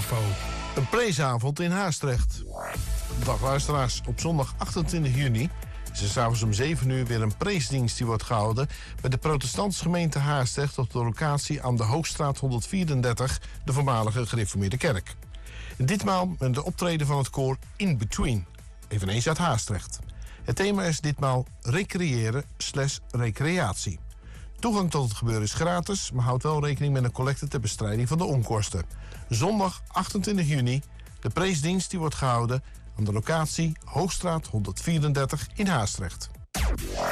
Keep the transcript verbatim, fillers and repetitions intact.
info. Een preesavond in Haastrecht. Dag luisteraars, op zondag achtentwintig juni is er s'avonds om zeven uur weer een preesdienst die wordt gehouden bij de protestantse gemeente Haastrecht op de locatie aan de Hoogstraat honderdvierendertig, de voormalige gereformeerde kerk. Ditmaal met de optreden van het koor In Between, eveneens uit Haastrecht. Het thema is ditmaal recreëren slash recreatie. Toegang tot het gebeuren is gratis, maar houd wel rekening met een collecte ter bestrijding van de onkosten. Zondag achtentwintig juni, de preesdienst die wordt gehouden aan de locatie Hoogstraat honderdvierendertig in Haastrecht.